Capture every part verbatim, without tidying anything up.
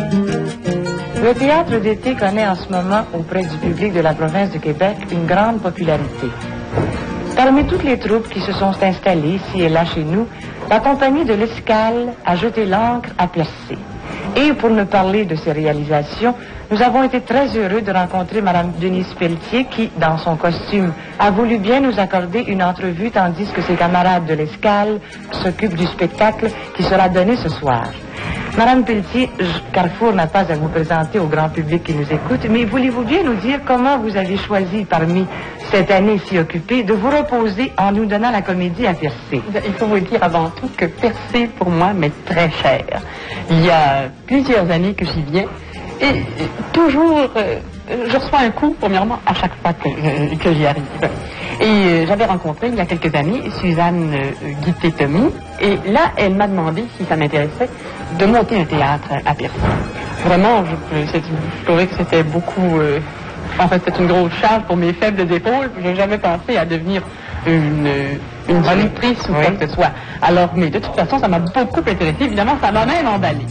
Le théâtre d'été connaît en ce moment, auprès du public de la province du Québec, une grande popularité. Parmi toutes les troupes qui se sont installées ici et là chez nous, la compagnie de l'Escale a jeté l'ancre à Percé. Et pour nous parler de ses réalisations, nous avons été très heureux de rencontrer Mme Denise Pelletier qui, dans son costume, a voulu bien nous accorder une entrevue tandis que ses camarades de l'Escale s'occupent du spectacle qui sera donné ce soir. Madame Pelletier, Carrefour n'a pas à vous présenter au grand public qui nous écoute, mais voulez-vous bien nous dire comment vous avez choisi parmi cette année si occupée de vous reposer en nous donnant la comédie à Percé? Il faut vous dire avant tout que Percé, pour moi, m'est très cher. Il y a plusieurs années que j'y viens et, et toujours, euh, je reçois un coup, premièrement, à chaque fois que, euh, que j'y arrive. Et euh, j'avais rencontré il y a quelques années Suzanne euh, Guitté-Tommy et là, elle m'a demandé si ça m'intéressait de monter un théâtre à Percé. Vraiment, je, je, je trouvais que c'était beaucoup... Euh, en fait, c'était une grosse charge pour mes faibles épaules. Je n'ai jamais pensé à devenir une, une directrice ou oui. quoi que ce soit. Alors, mais de toute façon, ça m'a beaucoup intéressé. Évidemment, ça m'a même emballé.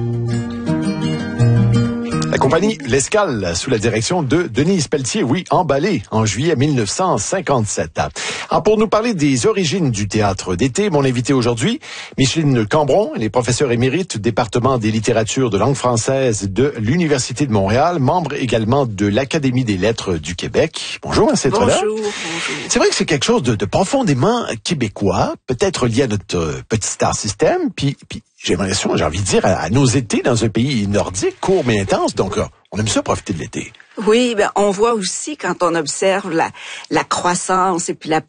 La compagnie L'Escale, sous la direction de Denise Pelletier, oui, emballée en juillet mille neuf cent cinquante-sept. Alors, pour nous parler des origines du théâtre d'été, mon invité aujourd'hui, Micheline Cambron, elle est professeure émérite du département des littératures de langue française de l'Université de Montréal, membre également de l'Académie des lettres du Québec. Bonjour, merci d'être là. Bonjour, bonjour. C'est vrai que c'est quelque chose de, de profondément québécois, peut-être lié à notre euh, petit star system, puis, puis j'ai l'impression, j'ai envie de dire, à, à nos étés dans un pays nordique, court mais intense, donc euh, on aime ça profiter de l'été. Oui, ben on voit aussi quand on observe la, la croissance et puis la